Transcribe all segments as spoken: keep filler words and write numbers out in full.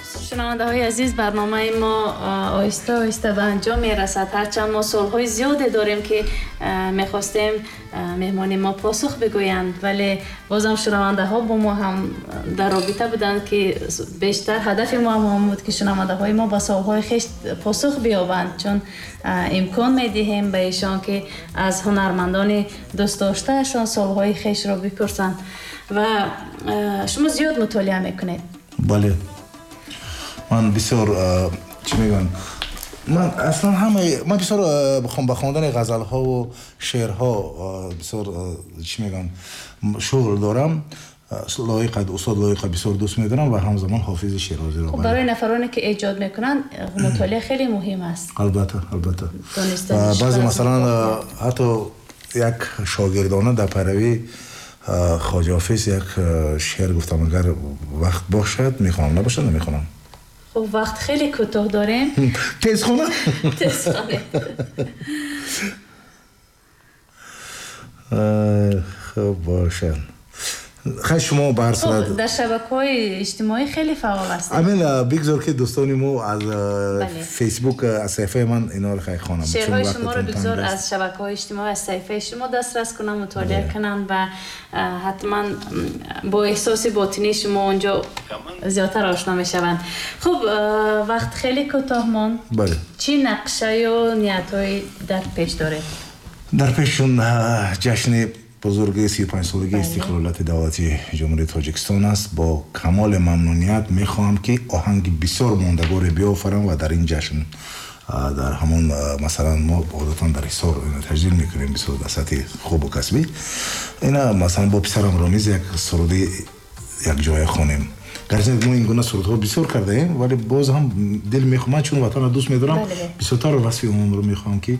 шунавандаҳои азиз, барномаи мо оҳиста оҳиста ба анҷом мерасад. Ҳарчанд мо солҳои зиёде дорем ки мехостем меҳмони мо посух бигӯянд, вале бозам шунавандаҳо бо мо ҳам дар робита буданд ки бештар ҳадафи мо ҳам буд ки шунавандаҳои мо ба суолҳои хеш посух биёбанд, чун имкон медиҳем ба ишон ки аз ҳунармандони дӯстдоштаашон суолҳои хешро бипурсанд. Ва шумо зиёд мутолиа мекунед? Бале, ман бисёр чӣ мегӯям, ман аслан ҳамаи ман бисёр ба хондани ғазалҳову шеърҳо бисёр чӣ мегӯям шуғл дорам. лоиқа устод лоиқа бисёр дӯст медорам ва ҳамзамон ҳофизи Широзиро. Барои нафароне ки эҷод мекунанд мутолиа хеле муҳим аст. Албатта, албатта. Баъзе масалан ҳатто як шогирдона дар пайравии Хоҷа Ҳофиз як шеър гуфтам, агар вақт бошад мехонам, набошад намехонам. خب وقت خیلی کوتاه داریم. تیز خونه؟ تیز خونه. خب باشن. خیلی شما برسد. در شبکه‌های اجتماعی خیلی فعال هستید. امین بگذار که دوستانی ما از فیسبوک از صفحه من اینا رو خیلی خوانم. شعرهای شما رو بگذار از شبکه‌های اجتماعی از صفحه شما دسترس کنم، مطالعه کنن و حتما با احساس باطنی شما اونجا زیادتر آشنا میشوند. خب وقت خیلی کوتاه ماند. بله. چی نقشه یا نیت‌های در پیش داره؟ در پیشون جشن بزرگ سی و پنج سالگی استقلالیت دولتی جمهوری تاجیکستان است. با کمال ممنونیت میخواهم که آهنگ بسیار ماندگار بیافرم و در این جشن در همون مثلا ما عادتاً در حصار تجلیل میکنیم بسیار در سطح خوب و کسبی. اینا مثلا با پسرم رامیز یک سرودی یک جای خونیم. گرچه ما این گونه سرودها بسیار کرده ایم ولی باز هم دل میخوام چون وطن دوست میدارم بسیار وصف اون رو میخوام که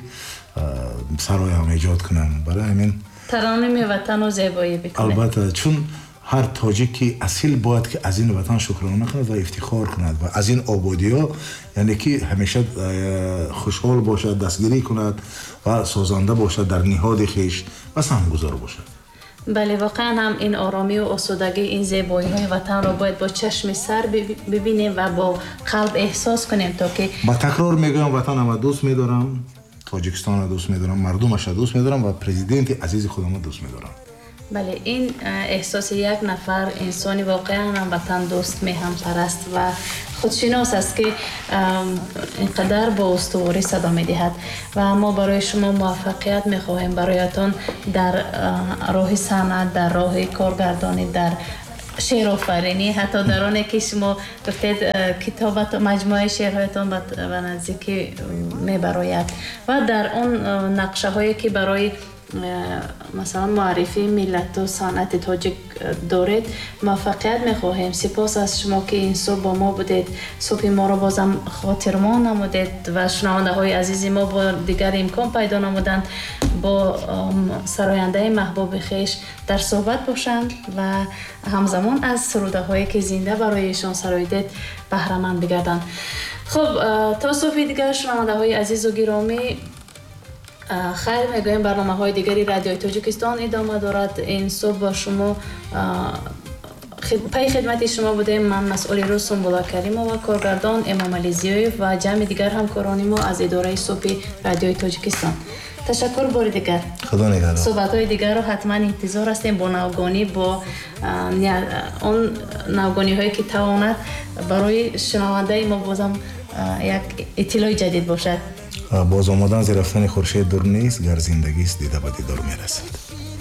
سرای هم ایجاد کنم. برای همین ترانه وطن و زیبایی بکنه. البته چون هر تاجیکی اصیل باید که از این وطن شکرانه کند و افتخار کند و از این آبادی ها یعنی که همیشه خوشحال باشد، دستگیری کند و سازنده باشد در نهاد خویش و سمگزار باشد. بله واقعا هم این آرامی و آسودگی این زیبایی های وطن را باید با چشم سر ببینیم و با قلب احساس کنیم تا که با تکرار میگم وطنم دوست میدارم، تاجیکستان دوست میدارم، مردمش دوست میدارم و پرزیدنت عزیز خودم دوست میدارم. بله این احساس یک نفر انسانی واقعا هم وطن دوست میهم پرست و خودشناس است که اینقدر با استواری صدا میدهد و ما برای شما موفقیت میخواهیم برایتان در راه صنعت، در راه کارگردانی، در شعر آفرینی، حتی در آنی که شما گفتید کتابت مجموعه شعرهایتان به نزدیکی میبراید و در اون نقشه هایی که برای مثلا معرفی ملت و صنعت تاجیک دارید موفقیت میخواهیم. سپاس از شما که این صبح با ما بودید، صبح ما رو بازم خاطر ما نمودید و شنونده های عزیزی ما با دیگر امکان پیدا نمودند با سراینده محبوب خیش در صحبت باشند و همزمان از سروده هایی که زنده برایشان سرایدید بهره مند بگردند. خب تا صبح دیگر شنونده های عزیز و گرامی خیر میگویم برنامه های دیگری رادیوی تاجیکستان ادامه دارد. این صبح با شما پی خدمت شما بودیم. من مسئول روز سنبولا کریمова و کارگردان امام علی زیویف و جمع دیگر همکاران ما از اداره صبح رادیوی تاجیکستان. تشکر بار دیگر. خدا نگهدار. صحبت های دیگر رو حتما انتظار هستیم با نوگانی با اون نوگانی هایی که تواند برای شنونده ما بازم یک اطلاع جدید باشد. باز آمدن ز رفتن خورشید دور نیست، گر زندگی است دیده به دیدار میرسد.